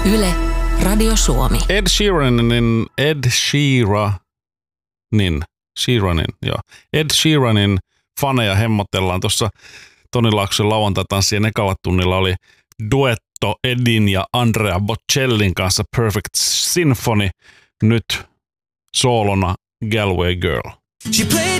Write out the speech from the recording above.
Yle, Radio Suomi. Ed Sheeranin faneja hemmotellaan. Tuossa Toni Laakson lauantai-tanssien ekalla tunnilla oli duetto Edin ja Andrea Bocellin kanssa Perfect Symphony. Nyt soolona Galway Girl.